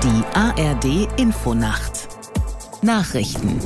Die ARD-Infonacht. Nachrichten.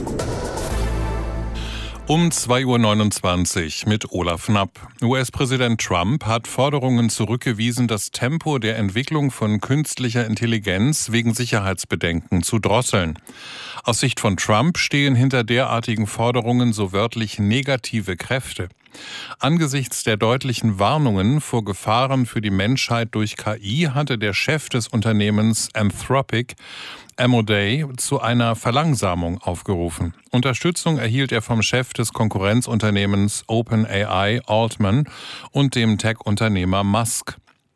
Um 2:29 Uhr mit Olaf Knapp. US-Präsident Trump hat Forderungen zurückgewiesen, das Tempo der Entwicklung von künstlicher Intelligenz wegen Sicherheitsbedenken zu drosseln. Aus Sicht von Trump stehen hinter derartigen Forderungen so wörtlich negative Kräfte. Angesichts der deutlichen Warnungen vor Gefahren für die Menschheit durch KI hatte der Chef des Unternehmens Anthropic, Amodei, zu einer Verlangsamung aufgerufen. Unterstützung erhielt er vom Chef des Konkurrenzunternehmens OpenAI, Altman, und dem Tech-Unternehmer Musk.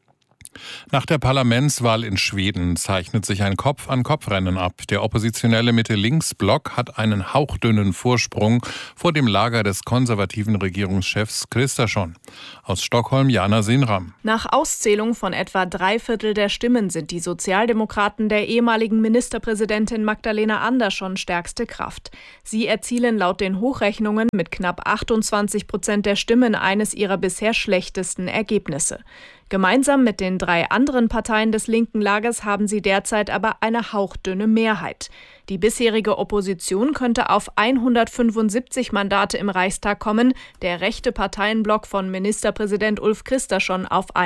Nach der Parlamentswahl in Schweden zeichnet sich ein Kopf-an-Kopf-Rennen ab. Der oppositionelle Mitte-Links-Block hat einen hauchdünnen Vorsprung vor dem Lager des konservativen Regierungschefs Kristersson. Aus Stockholm Jana Sinram. Nach Auszählung von etwa 3/4 der Stimmen sind die Sozialdemokraten der ehemaligen Ministerpräsidentin Magdalena Andersson stärkste Kraft. Sie erzielen laut den Hochrechnungen mit knapp 28% der Stimmen eines ihrer bisher schlechtesten Ergebnisse. Gemeinsam mit den 3 anderen Parteien des linken Lagers haben sie derzeit aber eine hauchdünne Mehrheit. Die bisherige Opposition könnte auf 175 Mandate im Reichstag kommen, der rechte Parteienblock von Ministerpräsident Ulf Kristersson auf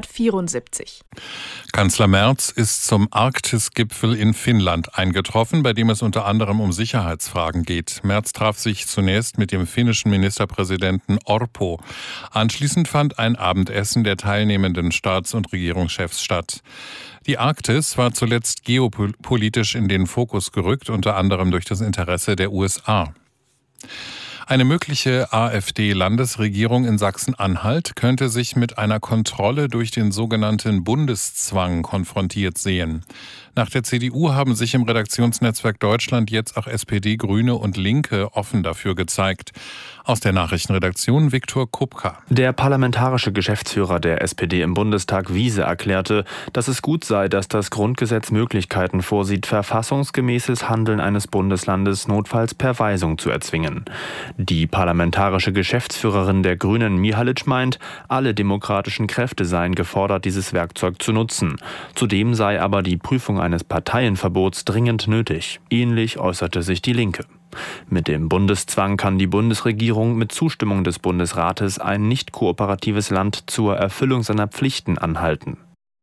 174. Kanzler Merz ist zum Arktis-Gipfel in Finnland eingetroffen, bei dem es unter anderem um Sicherheitsfragen geht. Merz traf sich zunächst mit dem finnischen Ministerpräsidenten Orpo. Anschließend fand ein Abendessen der teilnehmenden Staats- und Regierungschefs statt. Die Arktis war zuletzt geopolitisch in den Fokus gerückt, unter anderem durch das Interesse der USA. Eine mögliche AfD-Landesregierung in Sachsen-Anhalt könnte sich mit einer Kontrolle durch den sogenannten Bundeszwang konfrontiert sehen. Nach der CDU haben sich im Redaktionsnetzwerk Deutschland jetzt auch SPD, Grüne und Linke offen dafür gezeigt. Aus der Nachrichtenredaktion Viktor Kupka. Der parlamentarische Geschäftsführer der SPD im Bundestag, Wiese, erklärte, dass es gut sei, dass das Grundgesetz Möglichkeiten vorsieht, verfassungsgemäßes Handeln eines Bundeslandes notfalls per Weisung zu erzwingen. Die parlamentarische Geschäftsführerin der Grünen, Mihalic, meint, alle demokratischen Kräfte seien gefordert, dieses Werkzeug zu nutzen. Zudem sei aber die Prüfung eines Parteienverbots dringend nötig. Ähnlich äußerte sich die Linke. Mit dem Bundeszwang kann die Bundesregierung mit Zustimmung des Bundesrates ein nicht kooperatives Land zur Erfüllung seiner Pflichten anhalten.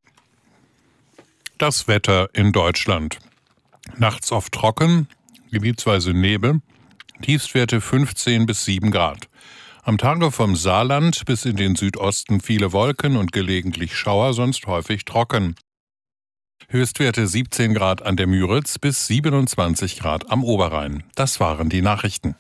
Das Wetter in Deutschland. Nachts oft trocken, gebietsweise Nebel, Tiefstwerte 15 bis 7 Grad. Am Tage vom Saarland bis in den Südosten viele Wolken und gelegentlich Schauer, sonst häufig trocken. Höchstwerte 17 Grad an der Müritz bis 27 Grad am Oberrhein. Das waren die Nachrichten.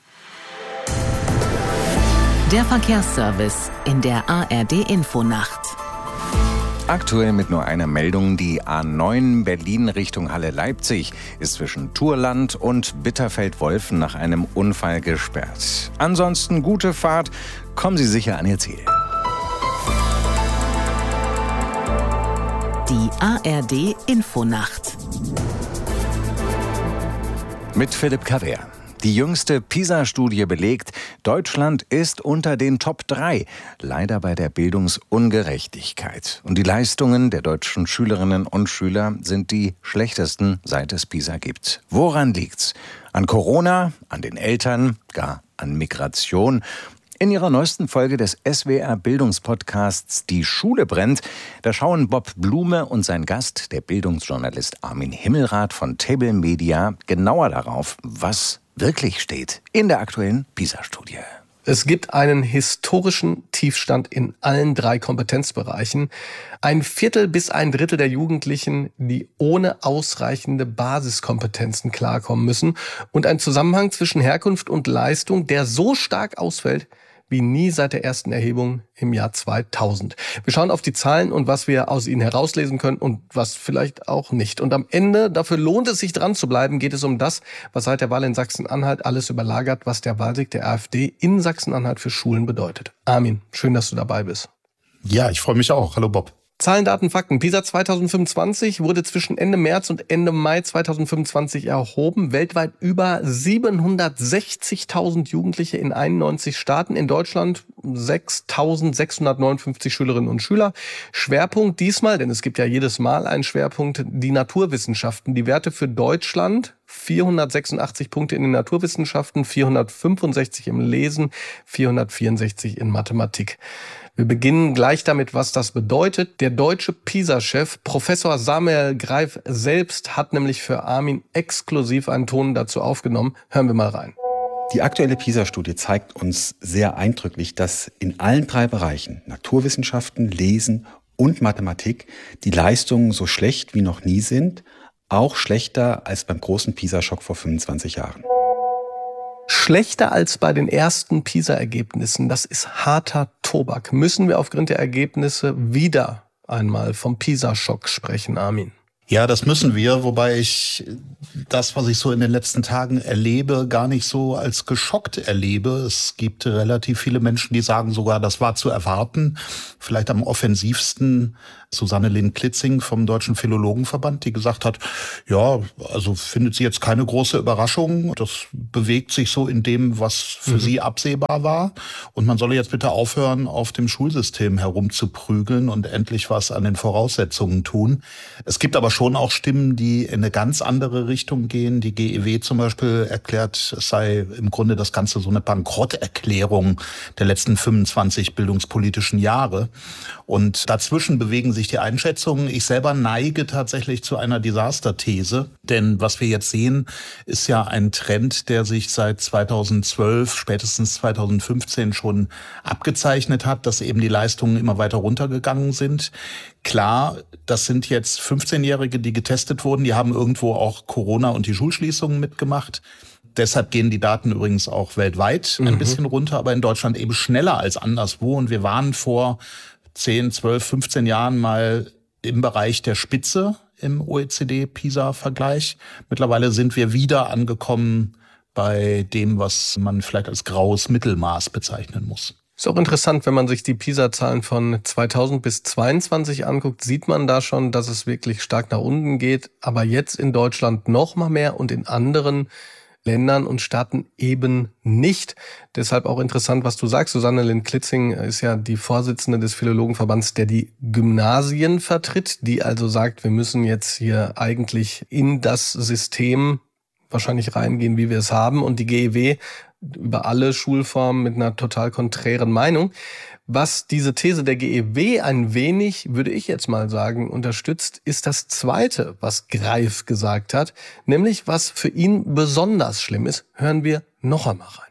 Der Verkehrsservice in der ARD-Infonacht. Aktuell mit nur einer Meldung: Die A9 Berlin Richtung Halle-Leipzig ist zwischen Thurland und Bitterfeld-Wolfen nach einem Unfall gesperrt. Ansonsten gute Fahrt, kommen Sie sicher an Ihr Ziel. Die ARD-Infonacht. Mit Philipp Kaver. Die jüngste PISA-Studie belegt, Deutschland ist unter den Top 3, leider bei der Bildungsungerechtigkeit. Und die Leistungen der deutschen Schülerinnen und Schüler sind die schlechtesten, seit es PISA gibt. Woran liegt's? An Corona, an den Eltern, gar an Migration? In ihrer neuesten Folge des SWR-Bildungspodcasts Die Schule brennt, da schauen Bob Blume und sein Gast, der Bildungsjournalist Armin Himmelrath von Table Media, genauer darauf, was wirklich steht in der aktuellen PISA-Studie. Es gibt einen historischen Tiefstand in allen 3 Kompetenzbereichen. 1/4 bis 1/3 der Jugendlichen, die ohne ausreichende Basiskompetenzen klarkommen müssen. Und ein Zusammenhang zwischen Herkunft und Leistung, der so stark ausfällt wie nie seit der ersten Erhebung im Jahr 2000. Wir schauen auf die Zahlen und was wir aus ihnen herauslesen können und was vielleicht auch nicht. Und am Ende, dafür lohnt es sich dran zu bleiben, geht es um das, was seit der Wahl in Sachsen-Anhalt alles überlagert, was der Wahlsieg der AfD in Sachsen-Anhalt für Schulen bedeutet. Armin, schön, dass du dabei bist. Ja, ich freue mich auch. Hallo Bob. Zahlen, Daten, Fakten. PISA 2025 wurde zwischen Ende März und Ende Mai 2025 erhoben. Weltweit über 760.000 Jugendliche in 91 Staaten. In Deutschland 6.659 Schülerinnen und Schüler. Schwerpunkt diesmal, denn es gibt ja jedes Mal einen Schwerpunkt, die Naturwissenschaften. Die Werte für Deutschland: 486 Punkte in den Naturwissenschaften, 465 im Lesen, 464 in Mathematik. Wir beginnen gleich damit, was das bedeutet. Der deutsche PISA-Chef, Professor Samuel Greif selbst, hat nämlich für Armin exklusiv einen Ton dazu aufgenommen. Hören wir mal rein. Die aktuelle PISA-Studie zeigt uns sehr eindrücklich, dass in allen 3 Bereichen, Naturwissenschaften, Lesen und Mathematik, die Leistungen so schlecht wie noch nie sind, auch schlechter als beim großen PISA-Schock vor 25 Jahren. Schlechter als bei den ersten PISA-Ergebnissen, das ist harter Tobak. Müssen wir aufgrund der Ergebnisse wieder einmal vom PISA-Schock sprechen, Armin? Ja, das müssen wir, wobei ich das, was ich so in den letzten Tagen erlebe, gar nicht so als geschockt erlebe. Es gibt relativ viele Menschen, die sagen sogar, das war zu erwarten. Vielleicht am offensivsten Susanne Lind-Klitzing vom Deutschen Philologenverband, die gesagt hat, ja, also findet sie jetzt keine große Überraschung. Das bewegt sich so in dem, was für sie absehbar war. Und man solle jetzt bitte aufhören, auf dem Schulsystem herumzuprügeln und endlich was an den Voraussetzungen tun. Es gibt aber schon auch Stimmen, die in eine ganz andere Richtung gehen. Die GEW zum Beispiel erklärt, es sei im Grunde das Ganze so eine Bankrotterklärung der letzten 25 bildungspolitischen Jahre. Und dazwischen bewegen sich die Einschätzungen. Ich selber neige tatsächlich zu einer Desasterthese, denn was wir jetzt sehen, ist ja ein Trend, der sich seit 2012, spätestens 2015 schon abgezeichnet hat, dass eben die Leistungen immer weiter runtergegangen sind. Klar, das sind jetzt 15-Jährige, die getestet wurden, die haben irgendwo auch Corona und die Schulschließungen mitgemacht. Deshalb gehen die Daten übrigens auch weltweit ein bisschen runter, aber in Deutschland eben schneller als anderswo. Und wir waren vor 10, 12, 15 Jahren mal im Bereich der Spitze im OECD-PISA-Vergleich. Mittlerweile sind wir wieder angekommen bei dem, was man vielleicht als graues Mittelmaß bezeichnen muss. Ist auch interessant, wenn man sich die PISA-Zahlen von 2000 bis 2022 anguckt, sieht man da schon, dass es wirklich stark nach unten geht. Aber jetzt in Deutschland noch mal mehr und in anderen Ländern und Staaten eben nicht. Deshalb auch interessant, was du sagst. Susanne Lind-Klitzing ist ja die Vorsitzende des Philologenverbands, der die Gymnasien vertritt, die also sagt, wir müssen jetzt hier eigentlich in das System wahrscheinlich reingehen, wie wir es haben. Und die GEW über alle Schulformen mit einer total konträren Meinung. Was diese These der GEW ein wenig, würde ich jetzt mal sagen, unterstützt, ist das Zweite, was Greif gesagt hat, nämlich was für ihn besonders schlimm ist. Hören wir noch einmal rein.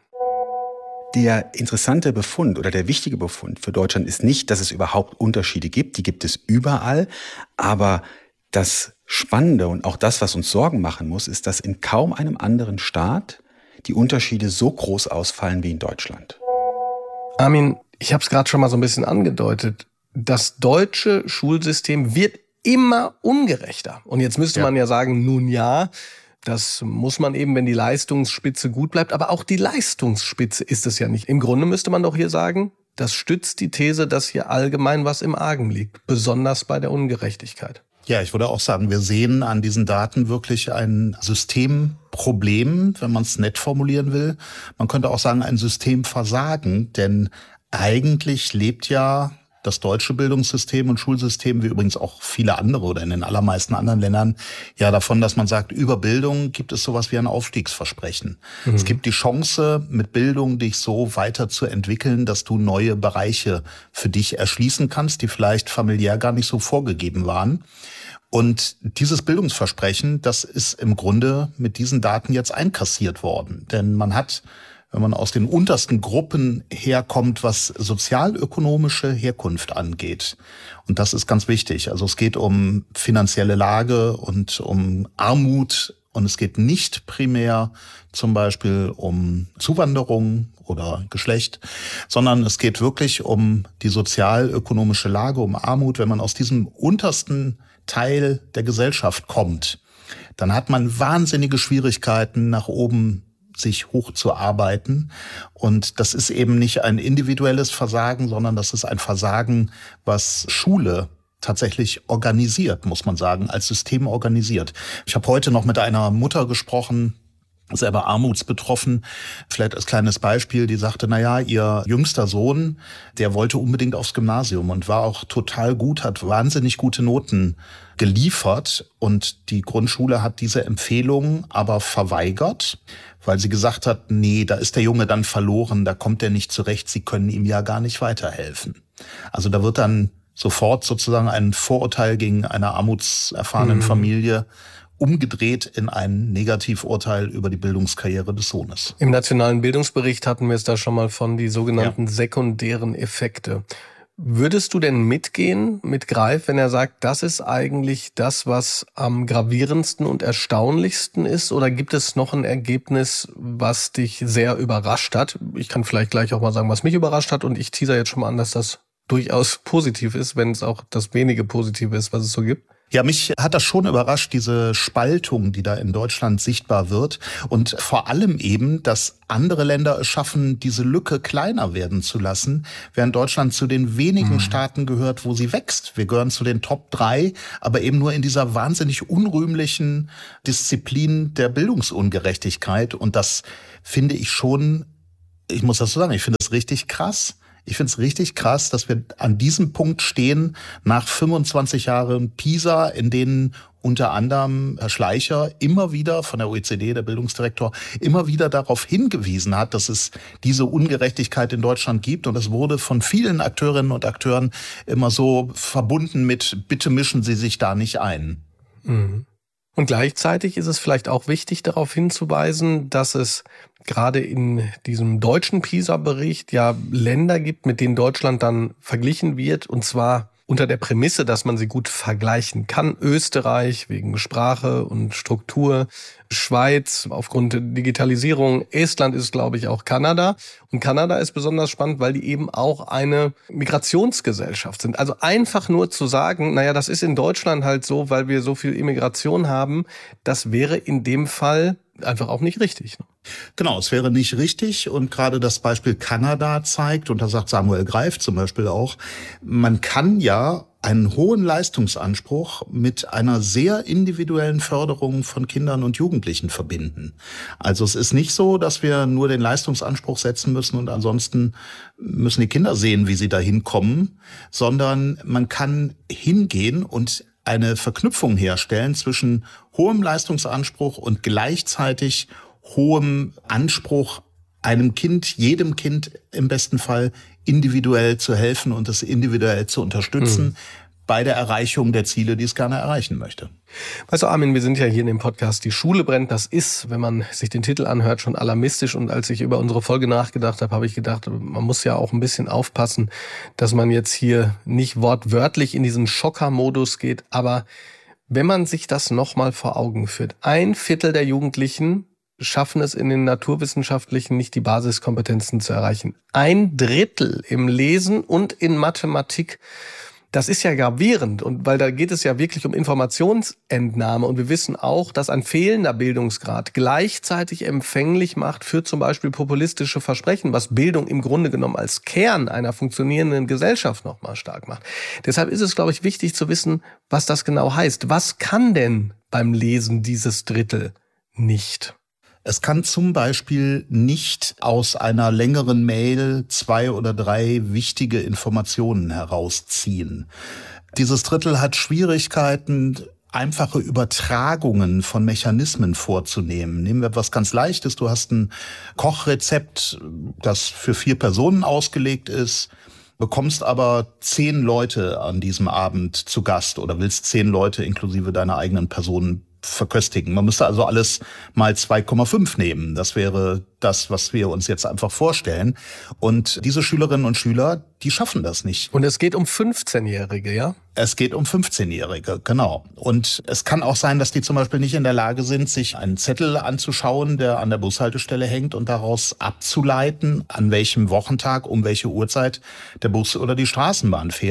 Der interessante Befund oder der wichtige Befund für Deutschland ist nicht, dass es überhaupt Unterschiede gibt. Die gibt es überall. Aber das Spannende und auch das, was uns Sorgen machen muss, ist, dass in kaum einem anderen Staat die Unterschiede so groß ausfallen wie in Deutschland. Armin, ich habe es gerade schon mal so ein bisschen angedeutet. Das deutsche Schulsystem wird immer ungerechter. Und jetzt müsste man ja sagen, nun ja, das muss man eben, wenn die Leistungsspitze gut bleibt. Aber auch die Leistungsspitze ist es ja nicht. Im Grunde müsste man doch hier sagen, das stützt die These, dass hier allgemein was im Argen liegt. Besonders bei der Ungerechtigkeit. Ja, ich würde auch sagen, wir sehen an diesen Daten wirklich ein Systemproblem, wenn man es nett formulieren will. Man könnte auch sagen, ein Systemversagen, denn eigentlich lebt ja das deutsche Bildungssystem und Schulsystem, wie übrigens auch viele andere oder in den allermeisten anderen Ländern, ja davon, dass man sagt, über Bildung gibt es sowas wie ein Aufstiegsversprechen. Es gibt die Chance, mit Bildung dich so weiterzuentwickeln, dass du neue Bereiche für dich erschließen kannst, die vielleicht familiär gar nicht so vorgegeben waren. Und dieses Bildungsversprechen, das ist im Grunde mit diesen Daten jetzt einkassiert worden. Denn man hat, wenn man aus den untersten Gruppen herkommt, was sozialökonomische Herkunft angeht. Und das ist ganz wichtig. Also es geht um finanzielle Lage und um Armut. Und es geht nicht primär zum Beispiel um Zuwanderung oder Geschlecht, sondern es geht wirklich um die sozialökonomische Lage, um Armut. Wenn man aus diesem untersten Teil der Gesellschaft kommt, dann hat man wahnsinnige Schwierigkeiten, nach oben sich hochzuarbeiten. Und das ist eben nicht ein individuelles Versagen, sondern das ist ein Versagen, was Schule tatsächlich organisiert, muss man sagen, als System organisiert. Ich habe heute noch mit einer Mutter gesprochen, selber armutsbetroffen, vielleicht als kleines Beispiel, die sagte, ihr jüngster Sohn, der wollte unbedingt aufs Gymnasium und war auch total gut, hat wahnsinnig gute Noten geliefert und die Grundschule hat diese Empfehlung aber verweigert, weil sie gesagt hat, nee, da ist der Junge dann verloren, da kommt er nicht zurecht, sie können ihm ja gar nicht weiterhelfen. Also da wird dann sofort sozusagen ein Vorurteil gegen eine armutserfahrenen Familie umgedreht in ein Negativurteil über die Bildungskarriere des Sohnes. Im Nationalen Bildungsbericht hatten wir es da schon mal von, die sogenannten sekundären Effekte. Würdest du denn mitgehen mit Greif, wenn er sagt, das ist eigentlich das, was am gravierendsten und erstaunlichsten ist? Oder gibt es noch ein Ergebnis, was dich sehr überrascht hat? Ich kann vielleicht gleich auch mal sagen, was mich überrascht hat. Und ich teaser jetzt schon mal an, dass das durchaus positiv ist, wenn es auch das wenige Positive ist, was es so gibt. Ja, mich hat das schon überrascht, diese Spaltung, die da in Deutschland sichtbar wird. Und vor allem eben, dass andere Länder es schaffen, diese Lücke kleiner werden zu lassen, während Deutschland zu den wenigen Staaten gehört, wo sie wächst. Wir gehören zu den Top 3, aber eben nur in dieser wahnsinnig unrühmlichen Disziplin der Bildungsungerechtigkeit. Und das finde ich schon, ich muss das so sagen, ich finde das richtig krass. Ich finde es richtig krass, dass wir an diesem Punkt stehen, nach 25 Jahren PISA, in denen unter anderem Herr Schleicher immer wieder von der OECD, der Bildungsdirektor, immer wieder darauf hingewiesen hat, dass es diese Ungerechtigkeit in Deutschland gibt. Und es wurde von vielen Akteurinnen und Akteuren immer so verbunden mit, bitte mischen Sie sich da nicht ein. Und gleichzeitig ist es vielleicht auch wichtig, darauf hinzuweisen, dass es gerade in diesem deutschen PISA-Bericht ja Länder gibt, mit denen Deutschland dann verglichen wird, und zwar unter der Prämisse, dass man sie gut vergleichen kann. Österreich wegen Sprache und Struktur, Schweiz aufgrund der Digitalisierung, Estland ist, glaube ich, auch Kanada. Und Kanada ist besonders spannend, weil die eben auch eine Migrationsgesellschaft sind. Also einfach nur zu sagen, das ist in Deutschland halt so, weil wir so viel Immigration haben, das wäre in dem Fall einfach auch nicht richtig. Genau, es wäre nicht richtig, und gerade das Beispiel Kanada zeigt, und da sagt Samuel Greif zum Beispiel auch, man kann ja einen hohen Leistungsanspruch mit einer sehr individuellen Förderung von Kindern und Jugendlichen verbinden. Also es ist nicht so, dass wir nur den Leistungsanspruch setzen müssen und ansonsten müssen die Kinder sehen, wie sie da hinkommen, sondern man kann hingehen und eine Verknüpfung herstellen zwischen hohem Leistungsanspruch und gleichzeitig hohem Anspruch, einem Kind, jedem Kind im besten Fall individuell zu helfen und es individuell zu unterstützen bei der Erreichung der Ziele, die es gerne erreichen möchte. Weißt du, Armin, wir sind ja hier in dem Podcast Die Schule brennt. Das ist, wenn man sich den Titel anhört, schon alarmistisch. Und als ich über unsere Folge nachgedacht habe, habe ich gedacht, man muss ja auch ein bisschen aufpassen, dass man jetzt hier nicht wortwörtlich in diesen Schocker-Modus geht. Aber wenn man sich das nochmal vor Augen führt, 1/4 der Jugendlichen schaffen es in den Naturwissenschaftlichen nicht, die Basiskompetenzen zu erreichen. 1/3 im Lesen und in Mathematik. Das ist ja gravierend, und weil da geht es ja wirklich um Informationsentnahme, und wir wissen auch, dass ein fehlender Bildungsgrad gleichzeitig empfänglich macht für zum Beispiel populistische Versprechen, was Bildung im Grunde genommen als Kern einer funktionierenden Gesellschaft nochmal stark macht. Deshalb ist es, glaube ich, wichtig zu wissen, was das genau heißt. Was kann denn beim Lesen dieses Drittel nicht? Es kann zum Beispiel nicht aus einer längeren Mail 2 oder 3 wichtige Informationen herausziehen. Dieses Drittel hat Schwierigkeiten, einfache Übertragungen von Mechanismen vorzunehmen. Nehmen wir etwas ganz Leichtes. Du hast ein Kochrezept, das für 4 Personen ausgelegt ist, bekommst aber 10 Leute an diesem Abend zu Gast oder willst 10 Leute inklusive deiner eigenen Person verköstigen. Man müsste also alles mal 2,5 nehmen. Das wäre das, was wir uns jetzt einfach vorstellen. Und diese Schülerinnen und Schüler, die schaffen das nicht. Und es geht um 15-Jährige, ja? Es geht um 15-Jährige, genau. Und es kann auch sein, dass die zum Beispiel nicht in der Lage sind, sich einen Zettel anzuschauen, der an der Bushaltestelle hängt, und daraus abzuleiten, an welchem Wochentag, um welche Uhrzeit der Bus oder die Straßenbahn fährt.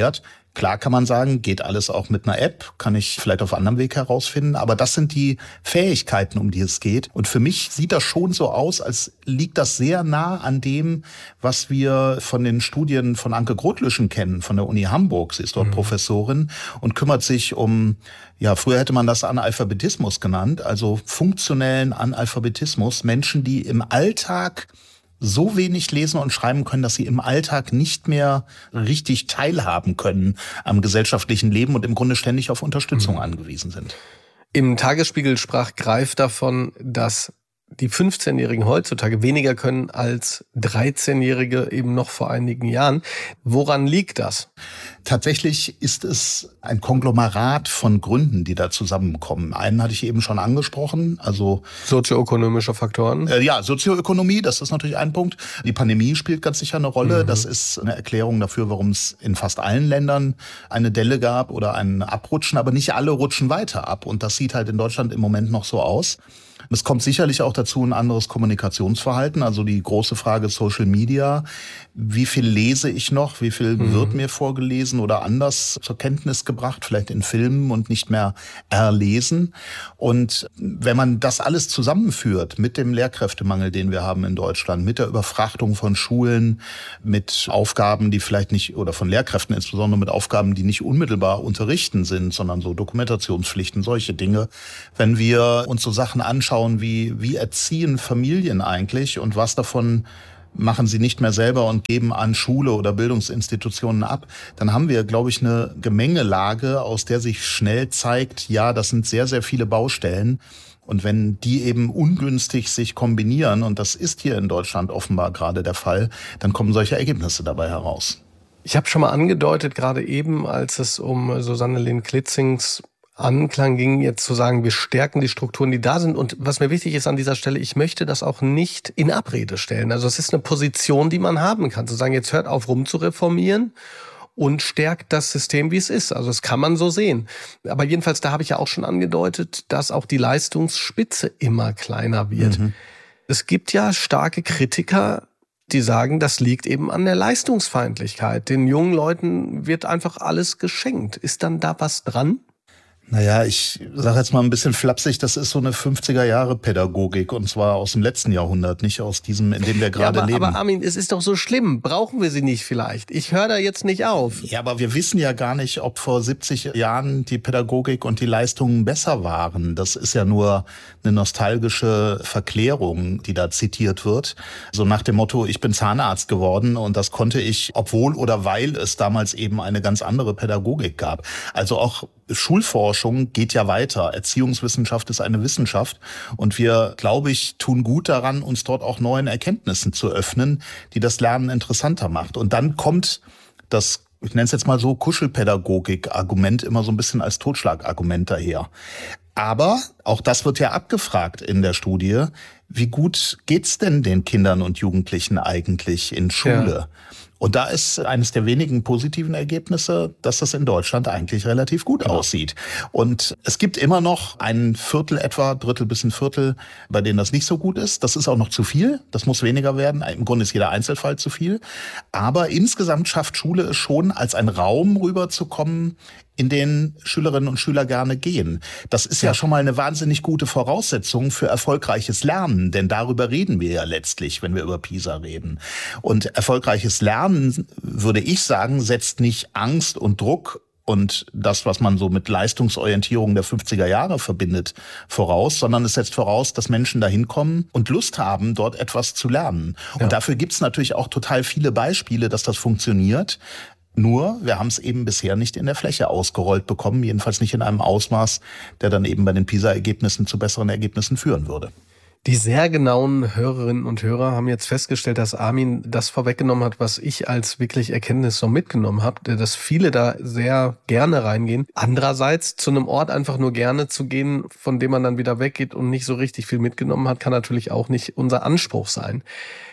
Klar kann man sagen, geht alles auch mit einer App, kann ich vielleicht auf anderem Weg herausfinden, aber das sind die Fähigkeiten, um die es geht. Und für mich sieht das schon so aus, als liegt das sehr nah an dem, was wir von den Studien von Anke Grotlüschen kennen, von der Uni Hamburg. Sie ist dort Professorin und kümmert sich um, früher hätte man das Analphabetismus genannt, also funktionellen Analphabetismus, Menschen, die im Alltag so wenig lesen und schreiben können, dass sie im Alltag nicht mehr richtig teilhaben können am gesellschaftlichen Leben und im Grunde ständig auf Unterstützung angewiesen sind. Im Tagesspiegel sprach Greif davon, dass die 15-Jährigen heutzutage weniger können als 13-Jährige eben noch vor einigen Jahren. Woran liegt das? Tatsächlich ist es ein Konglomerat von Gründen, die da zusammenkommen. Einen hatte ich eben schon angesprochen, also sozioökonomische Faktoren. Sozioökonomie, das ist natürlich ein Punkt. Die Pandemie spielt ganz sicher eine Rolle. Das ist eine Erklärung dafür, warum es in fast allen Ländern eine Delle gab oder ein Abrutschen, aber nicht alle rutschen weiter ab. Und das sieht halt in Deutschland im Moment noch so aus. Es kommt sicherlich auch dazu ein anderes Kommunikationsverhalten, also die große Frage Social Media. Wie viel lese ich noch? Wie viel wird mir vorgelesen oder anders zur Kenntnis gebracht? Vielleicht in Filmen und nicht mehr erlesen. Und wenn man das alles zusammenführt mit dem Lehrkräftemangel, den wir haben in Deutschland, mit der Überfrachtung von Schulen, mit Aufgaben, die vielleicht nicht, oder von Lehrkräften insbesondere mit Aufgaben, die nicht unmittelbar unterrichten sind, sondern so Dokumentationspflichten, solche Dinge. Wenn wir uns so Sachen anschauen, wie erziehen Familien eigentlich und was davon machen sie nicht mehr selber und geben an Schule oder Bildungsinstitutionen ab, dann haben wir, glaube ich, eine Gemengelage, aus der sich schnell zeigt, ja, das sind sehr, sehr viele Baustellen. Und wenn die eben ungünstig sich kombinieren, und das ist hier in Deutschland offenbar gerade der Fall, dann kommen solche Ergebnisse dabei heraus. Ich habe schon mal angedeutet, gerade eben, als es um Susanne Lehn-Klitzings Anklang ging, jetzt zu sagen, wir stärken die Strukturen, die da sind. Und was mir wichtig ist an dieser Stelle, ich möchte das auch nicht in Abrede stellen. Also es ist eine Position, die man haben kann, zu sagen, jetzt hört auf rumzureformieren und stärkt das System, wie es ist. Also das kann man so sehen. Aber jedenfalls, da habe ich ja auch schon angedeutet, dass auch die Leistungsspitze immer kleiner wird. Es gibt ja starke Kritiker, die sagen, das liegt eben an der Leistungsfeindlichkeit. Den jungen Leuten wird einfach alles geschenkt. Ist dann da was dran? Naja, ich sage jetzt mal ein bisschen flapsig, das ist so eine 50er-Jahre-Pädagogik und zwar aus dem letzten Jahrhundert, nicht aus diesem, in dem wir gerade leben. Aber Armin, es ist doch so schlimm. Brauchen wir sie nicht vielleicht? Ich höre da jetzt nicht auf. Ja, aber wir wissen ja gar nicht, ob vor 70 Jahren die Pädagogik und die Leistungen besser waren. Das ist ja nur eine nostalgische Verklärung, die da zitiert wird. So nach dem Motto, ich bin Zahnarzt geworden und das konnte ich, obwohl oder weil es damals eben eine ganz andere Pädagogik gab. Also auch Schulforschung geht ja weiter. Erziehungswissenschaft ist eine Wissenschaft und wir, glaube ich, tun gut daran, uns dort auch neuen Erkenntnissen zu öffnen, die das Lernen interessanter macht. Und dann kommt das, ich nenne es jetzt mal so, Kuschelpädagogik-Argument immer so ein bisschen als Totschlagargument daher. Aber auch das wird ja abgefragt in der Studie. Wie gut geht's denn den Kindern und Jugendlichen eigentlich in Schule? Ja. Und da ist eines der wenigen positiven Ergebnisse, dass das in Deutschland eigentlich relativ gut aussieht. Und es gibt immer noch ein Viertel etwa, Drittel bis ein Viertel, bei denen das nicht so gut ist. Das ist auch noch zu viel. Das muss weniger werden. Im Grunde ist jeder Einzelfall zu viel. Aber insgesamt schafft Schule es schon, als ein Raum rüberzukommen, in den Schülerinnen und Schüler gerne gehen. Das ist ja schon mal eine wahnsinnig gute Voraussetzung für erfolgreiches Lernen, denn darüber reden wir ja letztlich, wenn wir über PISA reden. Und erfolgreiches Lernen, würde ich sagen, setzt nicht Angst und Druck und das, was man so mit Leistungsorientierung der 50er Jahre verbindet, voraus, sondern es setzt voraus, dass Menschen da hinkommen und Lust haben, dort etwas zu lernen. Ja. Und dafür gibt es natürlich auch total viele Beispiele, dass das funktioniert. Nur, wir haben es eben bisher nicht in der Fläche ausgerollt bekommen, jedenfalls nicht in einem Ausmaß, der dann eben bei den PISA-Ergebnissen zu besseren Ergebnissen führen würde. Die sehr genauen Hörerinnen und Hörer haben jetzt festgestellt, dass Armin das vorweggenommen hat, was ich als wirklich Erkenntnis so mitgenommen habe, dass viele da sehr gerne reingehen. Andererseits zu einem Ort einfach nur gerne zu gehen, von dem man dann wieder weggeht und nicht so richtig viel mitgenommen hat, kann natürlich auch nicht unser Anspruch sein.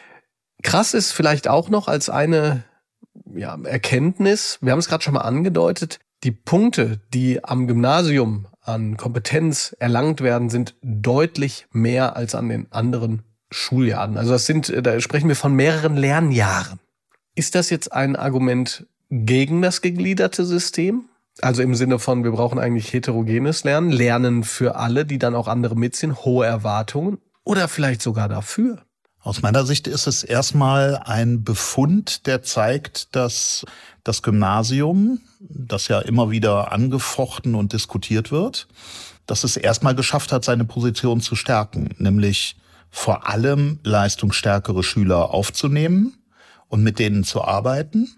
Krass ist vielleicht auch noch als eine Erkenntnis, wir haben es gerade schon mal angedeutet, die Punkte, die am Gymnasium an Kompetenz erlangt werden, sind deutlich mehr als an den anderen Schuljahren. Also da sprechen wir von mehreren Lernjahren. Ist das jetzt ein Argument gegen das gegliederte System? Also im Sinne von, wir brauchen eigentlich heterogenes Lernen, Lernen für alle, die dann auch andere mitziehen, hohe Erwartungen oder vielleicht sogar dafür? Aus meiner Sicht ist es erstmal ein Befund, der zeigt, dass das Gymnasium, das ja immer wieder angefochten und diskutiert wird, dass es erstmal geschafft hat, seine Position zu stärken, nämlich vor allem leistungsstärkere Schüler aufzunehmen und mit denen zu arbeiten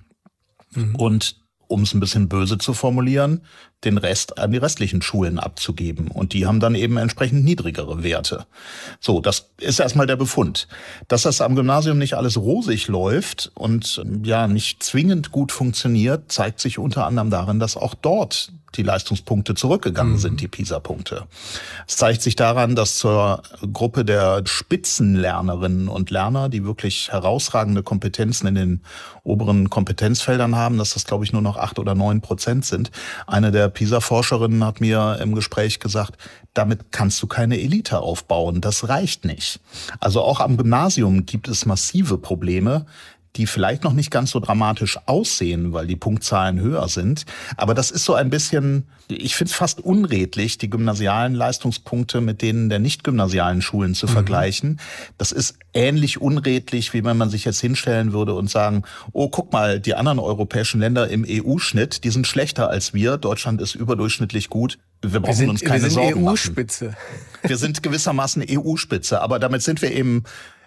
und, um es ein bisschen böse zu formulieren, den Rest an die restlichen Schulen abzugeben. Und die haben dann eben entsprechend niedrigere Werte. So, das ist erstmal der Befund. Dass das am Gymnasium nicht alles rosig läuft und ja nicht zwingend gut funktioniert, zeigt sich unter anderem darin, dass auch dort die Leistungspunkte zurückgegangen sind, die PISA-Punkte. Es zeigt sich daran, dass zur Gruppe der Spitzenlernerinnen und Lerner, die wirklich herausragende Kompetenzen in den oberen Kompetenzfeldern haben, dass das, glaube ich, nur noch 8 oder 9% sind. Eine der PISA-Forscherinnen hat mir im Gespräch gesagt, damit kannst du keine Elite aufbauen. Das reicht nicht. Also auch am Gymnasium gibt es massive Probleme, die vielleicht noch nicht ganz so dramatisch aussehen, weil die Punktzahlen höher sind. Aber das ist so ein bisschen, ich finde es fast unredlich, die gymnasialen Leistungspunkte mit denen der nicht-gymnasialen Schulen zu vergleichen. Das ist ähnlich unredlich, wie wenn man sich jetzt hinstellen würde und sagen, oh, guck mal, die anderen europäischen Länder im EU-Schnitt, die sind schlechter als wir. Deutschland ist überdurchschnittlich gut. Wir brauchen uns keine Sorgen machen. EU-Spitze. Wir sind gewissermaßen EU-Spitze, aber damit sind wir eben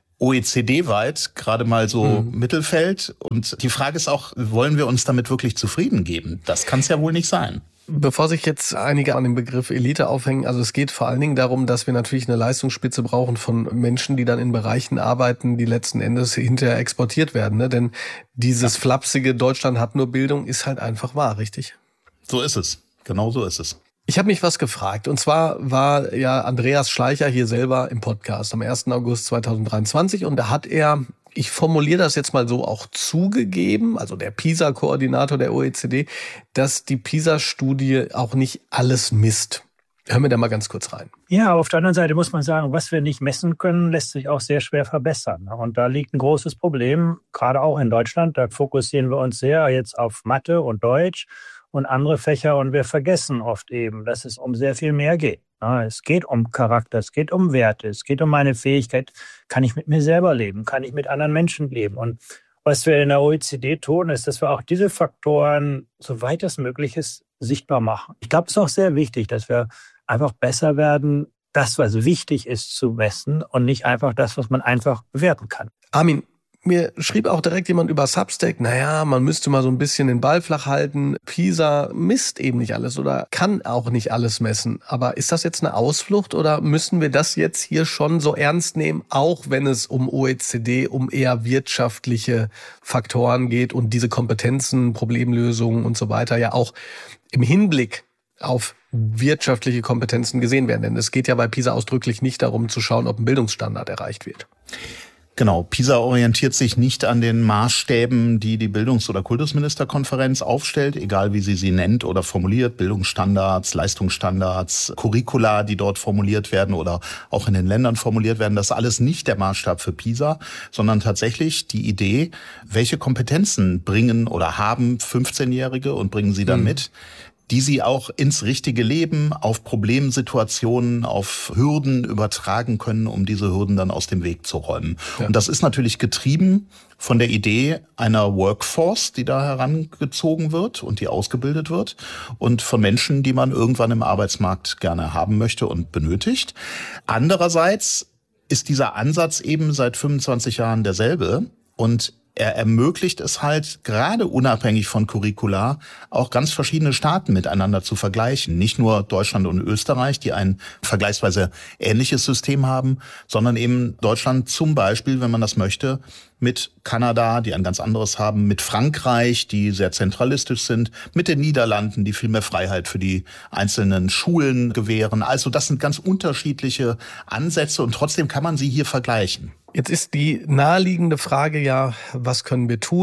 OECD-weit gerade mal so Mittelfeld. Und die Frage ist auch, wollen wir uns damit wirklich zufrieden geben? Das kann es ja wohl nicht sein. Bevor sich jetzt einige an dem Begriff Elite aufhängen, also es geht vor allen Dingen darum, dass wir natürlich eine Leistungsspitze brauchen von Menschen, die dann in Bereichen arbeiten, die letzten Endes hinterher exportiert werden. Ne? Denn dieses flapsige Deutschland hat nur Bildung ist halt einfach wahr, richtig? So ist es. Genau so ist es. Ich habe mich was gefragt. Und zwar war ja Andreas Schleicher hier selber im Podcast am 1. August 2023. Und da hat er, ich formuliere das jetzt mal so, auch zugegeben, also der PISA-Koordinator der OECD, dass die PISA-Studie auch nicht alles misst. Hören wir da mal ganz kurz rein. Ja, auf der anderen Seite muss man sagen, was wir nicht messen können, lässt sich auch sehr schwer verbessern. Und da liegt ein großes Problem, gerade auch in Deutschland. Da fokussieren wir uns sehr jetzt auf Mathe und Deutsch und andere Fächer. Und wir vergessen oft eben, dass es um sehr viel mehr geht. Es geht um Charakter, es geht um Werte, es geht um meine Fähigkeit, kann ich mit mir selber leben, kann ich mit anderen Menschen leben. Und was wir in der OECD tun, ist, dass wir auch diese Faktoren, soweit es möglich ist, sichtbar machen. Ich glaube, es ist auch sehr wichtig, dass wir einfach besser werden, das, was wichtig ist, zu messen und nicht einfach das, was man einfach bewerten kann. Armin, mir schrieb auch direkt jemand über Substack, naja, man müsste mal so ein bisschen den Ball flach halten. PISA misst eben nicht alles oder kann auch nicht alles messen. Aber ist das jetzt eine Ausflucht oder müssen wir das jetzt hier schon so ernst nehmen, auch wenn es um OECD, um eher wirtschaftliche Faktoren geht und diese Kompetenzen, Problemlösungen und so weiter ja auch im Hinblick auf wirtschaftliche Kompetenzen gesehen werden? Denn es geht ja bei PISA ausdrücklich nicht darum zu schauen, ob ein Bildungsstandard erreicht wird. Genau, PISA orientiert sich nicht an den Maßstäben, die die Bildungs- oder Kultusministerkonferenz aufstellt, egal wie sie nennt oder formuliert, Bildungsstandards, Leistungsstandards, Curricula, die dort formuliert werden oder auch in den Ländern formuliert werden. Das ist alles nicht der Maßstab für PISA, sondern tatsächlich die Idee, welche Kompetenzen bringen oder haben 15-Jährige und bringen sie dann mit, die sie auch ins richtige Leben, auf Problemsituationen, auf Hürden übertragen können, um diese Hürden dann aus dem Weg zu räumen. Ja. Und das ist natürlich getrieben von der Idee einer Workforce, die da herangezogen wird und die ausgebildet wird und von Menschen, die man irgendwann im Arbeitsmarkt gerne haben möchte und benötigt. Andererseits ist dieser Ansatz eben seit 25 Jahren derselbe und er ermöglicht es halt, gerade unabhängig von Curricula, auch ganz verschiedene Staaten miteinander zu vergleichen. Nicht nur Deutschland und Österreich, die ein vergleichsweise ähnliches System haben, sondern eben Deutschland zum Beispiel, wenn man das möchte, mit Kanada, die ein ganz anderes haben, mit Frankreich, die sehr zentralistisch sind, mit den Niederlanden, die viel mehr Freiheit für die einzelnen Schulen gewähren. Also das sind ganz unterschiedliche Ansätze und trotzdem kann man sie hier vergleichen. Jetzt ist die naheliegende Frage ja, was können wir tun?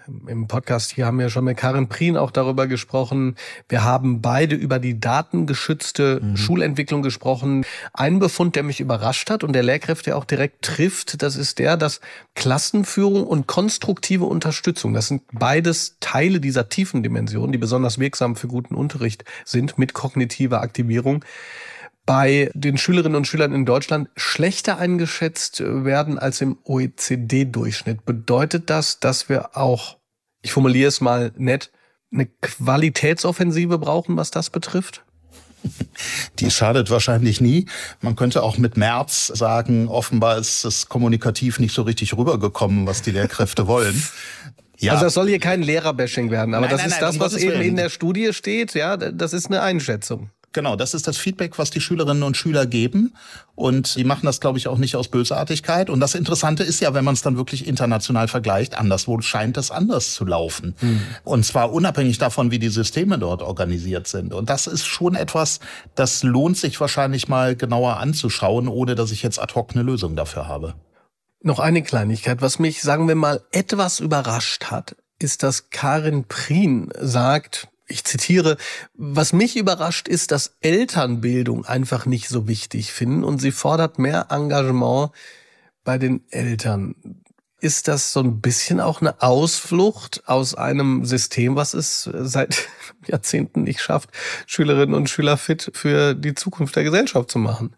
Im Podcast hier haben wir schon mit Karin Prien auch darüber gesprochen. Wir haben beide über die datengeschützte Schulentwicklung gesprochen. Ein Befund, der mich überrascht hat und der Lehrkräfte auch direkt trifft, das ist dass Klassenführung und konstruktive Unterstützung, das sind beides Teile dieser tiefen Dimension, die besonders wirksam für guten Unterricht sind, mit kognitiver Aktivierung, bei den Schülerinnen und Schülern in Deutschland schlechter eingeschätzt werden als im OECD-Durchschnitt. Bedeutet das, dass wir auch, ich formuliere es mal nett, eine Qualitätsoffensive brauchen, was das betrifft? Die schadet wahrscheinlich nie. Man könnte auch mit Merz sagen, offenbar ist es kommunikativ nicht so richtig rübergekommen, was die Lehrkräfte wollen. Ja. Also das soll hier kein Lehrerbashing werden, aber nein, das ist das, was eben in der Studie steht. Ja, das ist eine Einschätzung. Genau, das ist das Feedback, was die Schülerinnen und Schüler geben. Und die machen das, glaube ich, auch nicht aus Bösartigkeit. Und das Interessante ist ja, wenn man es dann wirklich international vergleicht, anderswo scheint es anders zu laufen. Und zwar unabhängig davon, wie die Systeme dort organisiert sind. Und das ist schon etwas, das lohnt sich wahrscheinlich mal genauer anzuschauen, ohne dass ich jetzt ad hoc eine Lösung dafür habe. Noch eine Kleinigkeit, was mich, sagen wir mal, etwas überrascht hat, ist, dass Karin Prien sagt, ich zitiere, was mich überrascht ist, dass Elternbildung einfach nicht so wichtig finden und sie fordert mehr Engagement bei den Eltern. Ist das so ein bisschen auch eine Ausflucht aus einem System, was es seit Jahrzehnten nicht schafft, Schülerinnen und Schüler fit für die Zukunft der Gesellschaft zu machen?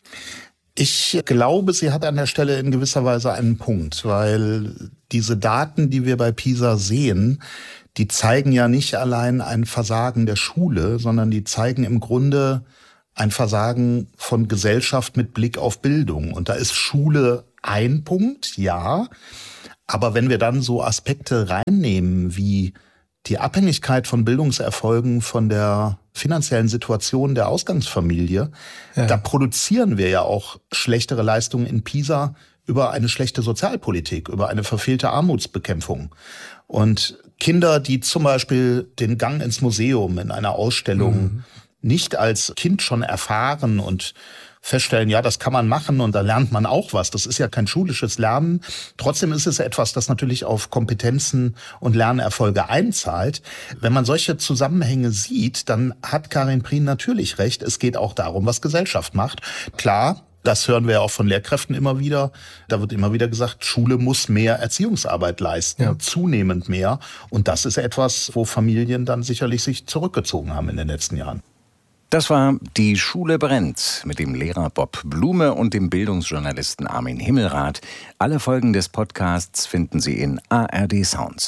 Ich glaube, sie hat an der Stelle in gewisser Weise einen Punkt, weil diese Daten, die wir bei PISA sehen, die zeigen ja nicht allein ein Versagen der Schule, sondern die zeigen im Grunde ein Versagen von Gesellschaft mit Blick auf Bildung. Und da ist Schule ein Punkt, ja. Aber wenn wir dann so Aspekte reinnehmen, wie die Abhängigkeit von Bildungserfolgen von der finanziellen Situation der Ausgangsfamilie, da produzieren wir ja auch schlechtere Leistungen in PISA über eine schlechte Sozialpolitik, über eine verfehlte Armutsbekämpfung. Und Kinder, die zum Beispiel den Gang ins Museum in einer Ausstellung nicht als Kind schon erfahren und feststellen, ja, das kann man machen und da lernt man auch was. Das ist ja kein schulisches Lernen. Trotzdem ist es etwas, das natürlich auf Kompetenzen und Lernerfolge einzahlt. Wenn man solche Zusammenhänge sieht, dann hat Karin Prien natürlich recht. Es geht auch darum, was Gesellschaft macht. Klar, das hören wir ja auch von Lehrkräften immer wieder. Da wird immer wieder gesagt, Schule muss mehr Erziehungsarbeit leisten, zunehmend mehr. Und das ist etwas, wo Familien dann sicherlich sich zurückgezogen haben in den letzten Jahren. Das war Die Schule brennt mit dem Lehrer Bob Blume und dem Bildungsjournalisten Armin Himmelrath. Alle Folgen des Podcasts finden Sie in ARD Sounds.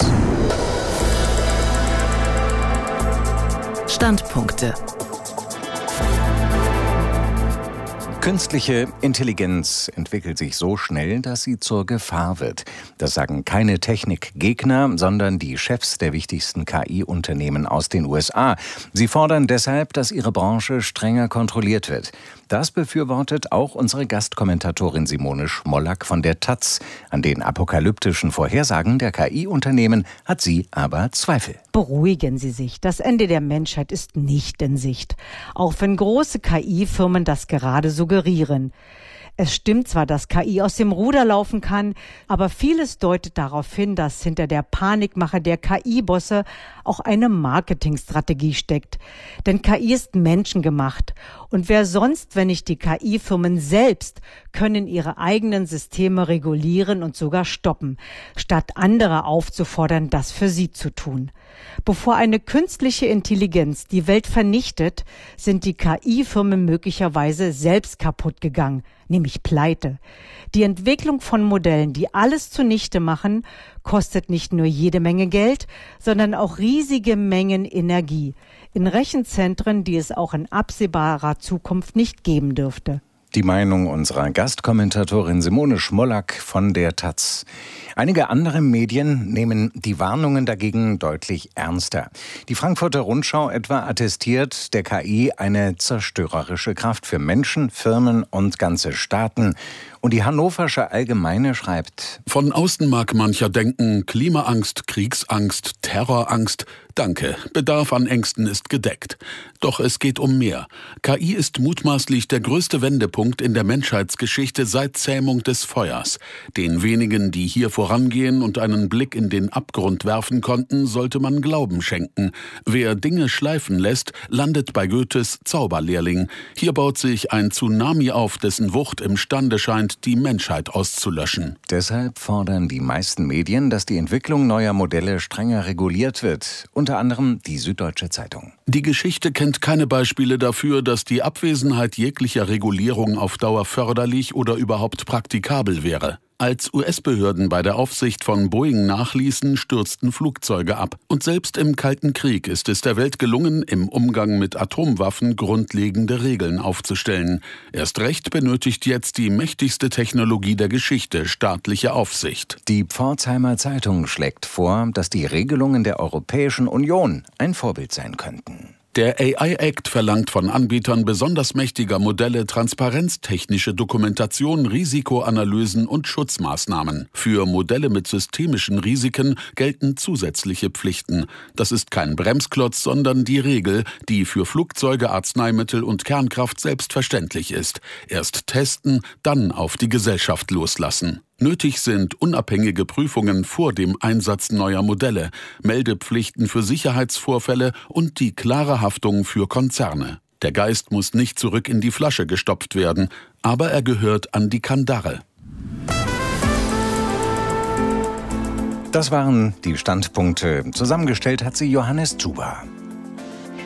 Standpunkte. Künstliche Intelligenz entwickelt sich so schnell, dass sie zur Gefahr wird. Das sagen keine Technikgegner, sondern die Chefs der wichtigsten KI-Unternehmen aus den USA. Sie fordern deshalb, dass ihre Branche strenger kontrolliert wird. Das befürwortet auch unsere Gastkommentatorin Simone Schmollack von der taz. An den apokalyptischen Vorhersagen der KI-Unternehmen hat sie aber Zweifel. Beruhigen Sie sich, das Ende der Menschheit ist nicht in Sicht. Auch wenn große KI-Firmen das gerade suggerieren. Es stimmt zwar, dass KI aus dem Ruder laufen kann, aber vieles deutet darauf hin, dass hinter der Panikmache der KI-Bosse auch eine Marketingstrategie steckt. Denn KI ist menschengemacht. Und wer sonst, wenn nicht die KI-Firmen selbst, können ihre eigenen Systeme regulieren und sogar stoppen, statt andere aufzufordern, das für sie zu tun. Bevor eine künstliche Intelligenz die Welt vernichtet, sind die KI-Firmen möglicherweise selbst kaputt gegangen, nämlich pleite. Die Entwicklung von Modellen, die alles zunichte machen, kostet nicht nur jede Menge Geld, sondern auch riesige Mengen Energie. In Rechenzentren, die es auch in absehbarer Zukunft nicht geben dürfte. Die Meinung unserer Gastkommentatorin Simone Schmollack von der taz. Einige andere Medien nehmen die Warnungen dagegen deutlich ernster. Die Frankfurter Rundschau etwa attestiert der KI eine zerstörerische Kraft für Menschen, Firmen und ganze Staaten. Und die Hannoversche Allgemeine schreibt: Von außen mag mancher denken, Klimaangst, Kriegsangst, Terrorangst. Danke, Bedarf an Ängsten ist gedeckt. Doch es geht um mehr. KI ist mutmaßlich der größte Wendepunkt Wendepunkt in der Menschheitsgeschichte seit Zähmung des Feuers. Den wenigen, die hier vorangehen und einen Blick in den Abgrund werfen konnten, sollte man Glauben schenken. Wer Dinge schleifen lässt, landet bei Goethes Zauberlehrling. Hier baut sich ein Tsunami auf, dessen Wucht imstande scheint, die Menschheit auszulöschen. Deshalb fordern die meisten Medien, dass die Entwicklung neuer Modelle strenger reguliert wird. Unter anderem die Süddeutsche Zeitung. Die Geschichte kennt keine Beispiele dafür, dass die Abwesenheit jeglicher Regulierung auf Dauer förderlich oder überhaupt praktikabel wäre. Als US-Behörden bei der Aufsicht von Boeing nachließen, stürzten Flugzeuge ab. Und selbst im Kalten Krieg ist es der Welt gelungen, im Umgang mit Atomwaffen grundlegende Regeln aufzustellen. Erst recht benötigt jetzt die mächtigste Technologie der Geschichte staatliche Aufsicht. Die Pforzheimer Zeitung schlägt vor, dass die Regelungen der Europäischen Union ein Vorbild sein könnten. Der AI-Act verlangt von Anbietern besonders mächtiger Modelle Transparenz, technische Dokumentation, Risikoanalysen und Schutzmaßnahmen. Für Modelle mit systemischen Risiken gelten zusätzliche Pflichten. Das ist kein Bremsklotz, sondern die Regel, die für Flugzeuge, Arzneimittel und Kernkraft selbstverständlich ist. Erst testen, dann auf die Gesellschaft loslassen. Nötig sind unabhängige Prüfungen vor dem Einsatz neuer Modelle, Meldepflichten für Sicherheitsvorfälle und die klare Haftung für Konzerne. Der Geist muss nicht zurück in die Flasche gestopft werden, aber er gehört an die Kandare. Das waren die Standpunkte. Zusammengestellt hat sie Johannes Zuber.